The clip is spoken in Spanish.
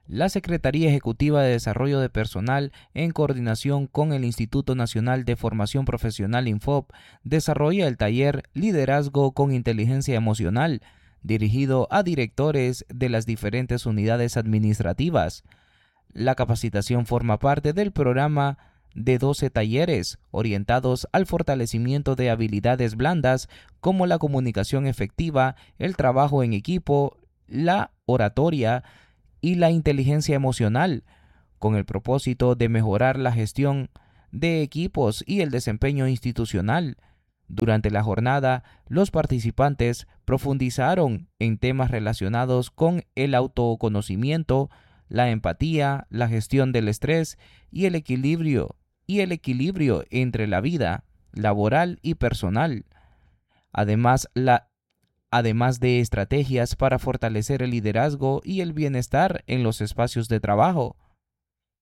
La Secretaría Ejecutiva de Desarrollo de Personal, en coordinación con el Instituto Nacional de Formación Profesional Infop, desarrolla el taller Liderazgo con Inteligencia Emocional, dirigido a directores de las diferentes unidades administrativas. La capacitación forma parte del programa de 12 talleres orientados al fortalecimiento de habilidades blandas como la comunicación efectiva, el trabajo en equipo, la oratoria y la inteligencia emocional, con el propósito de mejorar la gestión de equipos y el desempeño institucional. Durante la jornada, los participantes profundizaron en temas relacionados con el autoconocimiento, la empatía, la gestión del estrés y el equilibrio entre la vida laboral y personal. Además de estrategias para fortalecer el liderazgo y el bienestar en los espacios de trabajo.